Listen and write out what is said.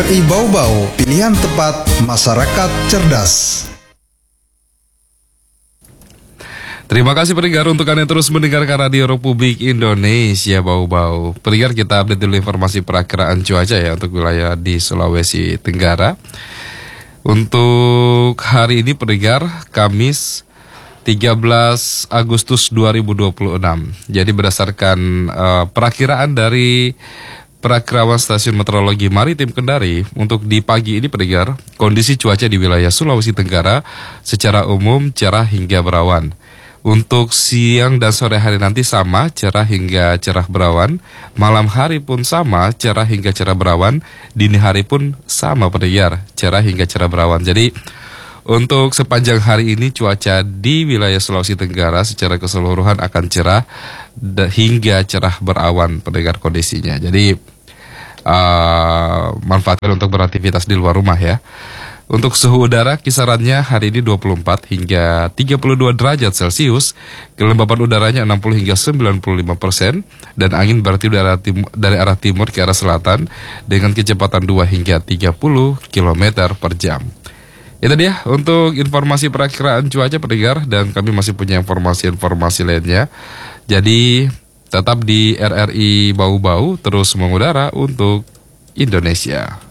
RRI Bau-Bau, pilihan tepat masyarakat cerdas. Terima kasih pendengar untuk Anda terus mendengarkan Radio Republik Indonesia Bau-Bau. Pendengar, kita update dulu informasi perakiraan cuaca ya untuk wilayah di Sulawesi Tenggara. Untuk hari ini pendengar, Kamis 13 Agustus 2026. Jadi berdasarkan perakiraan dari Perakirawan Stasiun Meteorologi Maritim Kendari, untuk di pagi ini pendengar, kondisi cuaca di wilayah Sulawesi Tenggara secara umum cerah hingga berawan. Untuk siang dan sore hari nanti sama, cerah hingga cerah berawan. Malam hari pun sama, cerah hingga cerah berawan. Dini hari pun sama pendengar, cerah hingga cerah berawan. Jadi untuk sepanjang hari ini cuaca di wilayah Sulawesi Tenggara secara keseluruhan akan cerah hingga cerah berawan pendengar kondisinya. Jadi manfaatkan untuk beraktivitas di luar rumah ya. Untuk suhu udara kisarannya hari ini 24 hingga 32 derajat Celcius, kelembapan udaranya 60 hingga 95%, dan angin berarti dari arah timur ke arah selatan dengan kecepatan 2 hingga 30 km per jam. Itu dia untuk informasi perakiraan cuaca pendengar, dan kami masih punya informasi-informasi lainnya. Jadi tetap di RRI Bau-Bau terus mengudara untuk Indonesia.